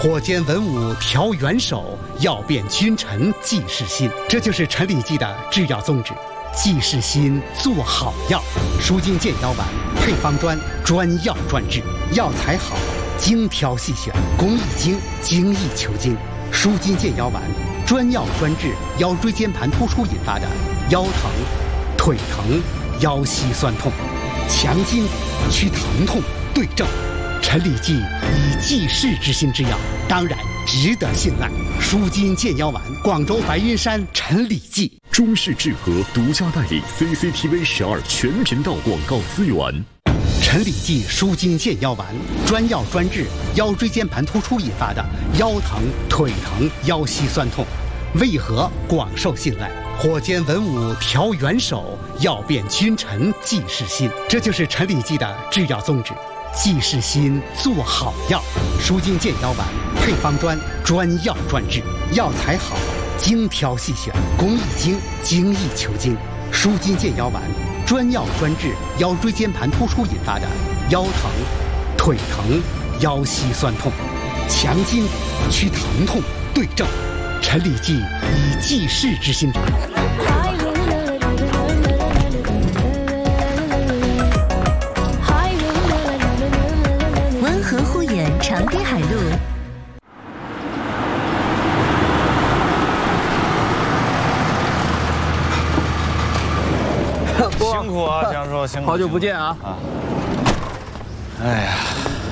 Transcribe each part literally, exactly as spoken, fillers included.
火煎文武调元首，要变君臣济世心。这就是陈李济的制药宗旨。济世心，做好药。舒筋健腰丸，配方专，专药专治，药材好，精挑细选，工艺精，精益求精。舒筋健腰丸，专药专治腰椎间盘突出引发的腰疼、腿疼、腰膝酸痛，强筋去疼痛，对症。陈李济以济世之心之药，当然值得信赖。舒筋健腰丸，广州白云山陈李济。 中式制和独家代理 C C T V 十二全频道广告资源。 陈李济舒筋健腰丸，专药专治腰椎间盘突出引发的腰疼、腿疼、腰膝酸痛，为何广受信赖？火煎文武调元首，要变君臣济世心。这就是陈李济的制药宗旨。济世心，做好药。舒筋健腰丸，配方专，专药专治，药材好，精挑细选，工艺精，精益求精。舒筋健腰丸，专药专治腰椎间盘突出引发的腰疼、腿疼、腰膝酸痛，强筋去疼痛，对症。陈李济以济世之心。 温和护眼长滨海路。 辛苦啊，江叔，辛苦！ 好久不见啊！ 啊！哎呀，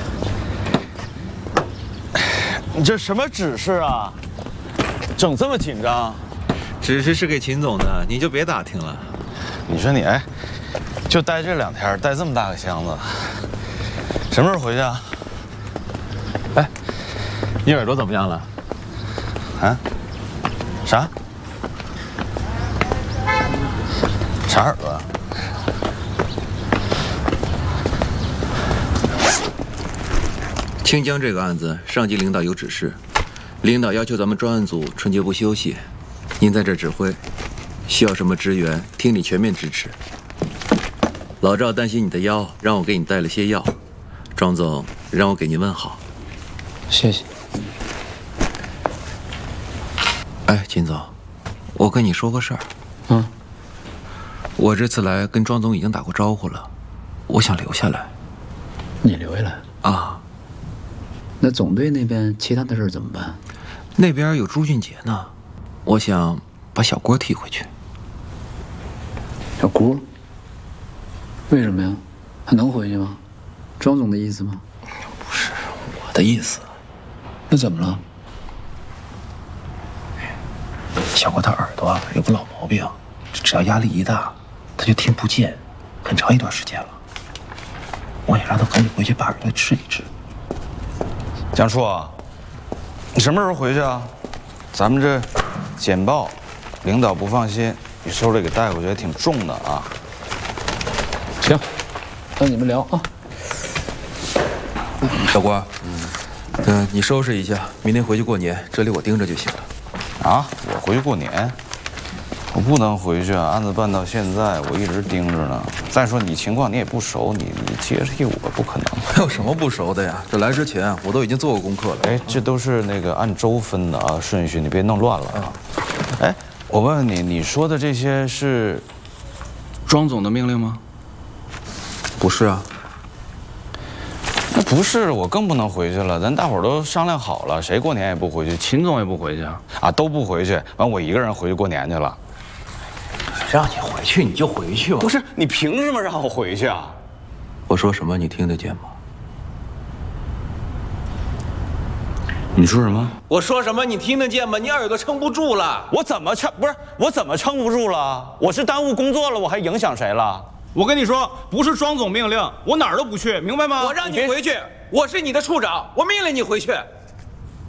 你这什么指示啊？整这么紧张？ 指示是给秦总的，你就别打听了。 你说你哎，就待这两天，带这么大个箱子，什么时候回去啊？ 哎，你耳朵怎么样了？ 啊？啥？啥耳朵啊？ 清江这个案子，上级领导有指示，领导要求咱们专案组春节不休息，您在这指挥，需要什么支援，听你全面支持。老赵担心你的腰，让我给你带了些药，庄总让我给您问好。 谢谢。 哎，秦总，我跟你说个事儿。 嗯。 我这次来跟庄总已经打过招呼了，我想留下来。 你留下来啊？ 那总队那边其他的事怎么办？ 那边有朱俊杰呢，我想把小郭踢回去。 小郭？为什么呀？他能回去吗？庄总的意思吗？ 不是我的意思。 那怎么了？ 小郭他耳朵啊有个老毛病，只要压力一大，他就听不见，很长一段时间了。我想让他赶紧回去把耳朵治一治。 江叔，你什么时候回去啊？咱们这简报，领导不放心，你手里给带回去也挺重的啊。 行，那你们聊啊。 小郭，嗯，嗯，你收拾一下，明天回去过年，这里我盯着就行了。 啊，我回去过年？我不能回去啊！案子办到现在，我一直盯着呢。再说你情况你也不熟，你你接替我不可能。 还有什么不熟的呀？这来之前我都已经做过功课了。 哎，这都是那个按周分的啊，顺序你别弄乱了啊。哎，我问问你，你说的这些是庄总的命令吗？ 不是啊。 那不是，我更不能回去了。咱大伙儿都商量好了，谁过年也不回去，秦总也不回去啊，啊都不回去。完，我一个人回去过年去了。 让你回去你就回去吧。 不是，你凭什么让我回去啊？ 我说什么你听得见吗？ 你说什么？ 我说什么你听得见吗？你耳朵撑不住了。 我怎么撑？不是我怎么撑不住了？我是耽误工作了，我还影响谁了？ 我跟你说，不是庄总命令，我哪儿都不去，明白吗？ 我让你回去，我是你的处长，我命令你回去。